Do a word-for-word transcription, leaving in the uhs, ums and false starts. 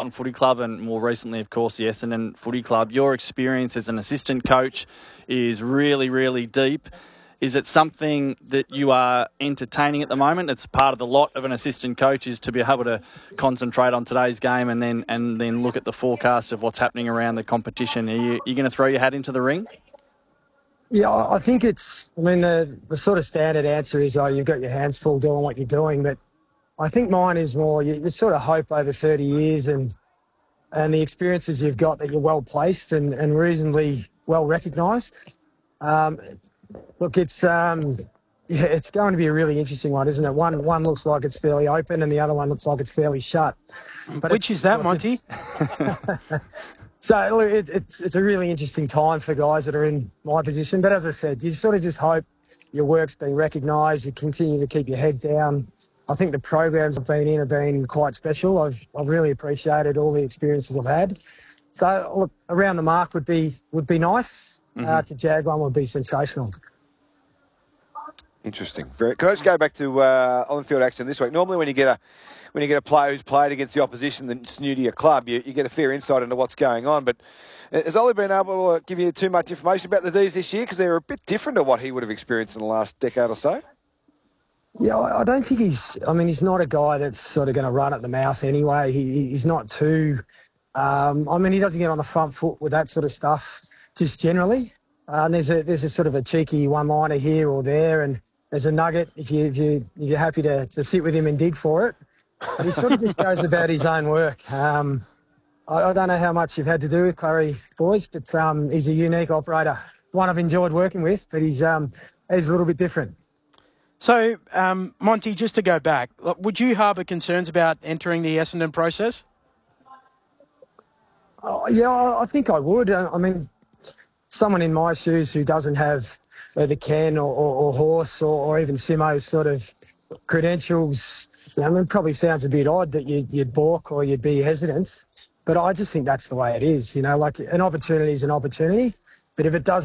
Carlton Footy Club and more recently, of course, the Essendon Footy Club. Your experience as an assistant coach is really, really deep. Is it something that you are entertaining at the moment? It's part of the lot of an assistant coach is to be able to concentrate on today's game and then and then look at the forecast of what's happening around the competition. Are you, you going to throw your hat into the ring? Yeah, I think it's, I mean, the, the sort of standard answer is, oh, you've got your hands full doing what you're doing. But I think mine is more, you, you sort of hope over thirty years and and the experiences you've got that you're well placed and, and reasonably well recognised. Um, look, it's um, yeah, it's going to be a really interesting one, isn't it? One one looks like it's fairly open and the other one looks like it's fairly shut. But Which is that, Monty? So look, it, it's it's a really interesting time for guys that are in my position. But as I said, you sort of just hope your work's being recognised. You continue to keep your head down. I think the programs I've been in have been quite special. I've I've really appreciated all the experiences I've had. So look, around the mark would be would be nice. Mm-hmm. Uh, to jag one would be sensational. Interesting. Very, can I just go back to uh, on-field action this week? Normally, when you get a when you get a player who's played against the opposition that's new to your club, you, you get a fair insight into what's going on. But has Ollie been able to give you too much information about the D's this year because they're a bit different to what he would have experienced in the last decade or so? Yeah, I don't think he's. I mean, he's not a guy that's sort of going to run at the mouth anyway. He, he's not too. Um, I mean, he doesn't get on the front foot with that sort of stuff. Just generally, uh, and there's a there's a sort of a cheeky one-liner here or there, and there's a nugget if you if you if you're happy to, to sit with him and dig for it. But he sort of just goes about his own work. Um, I, I don't know how much you've had to do with Clary, boys, but um, he's a unique operator. One I've enjoyed working with, but he's um he's a little bit different. So, um, Monty, just to go back, would you harbour concerns about entering the Essendon process? Oh, yeah, I think I would. I mean, someone in my shoes who doesn't have either Ken or, or, or Horse or, or even Simo's sort of credentials, you know, I mean, it probably sounds a bit odd that you'd, you'd balk or you'd be hesitant, but I just think that's the way it is. You know, like an opportunity is an opportunity, but if it doesn't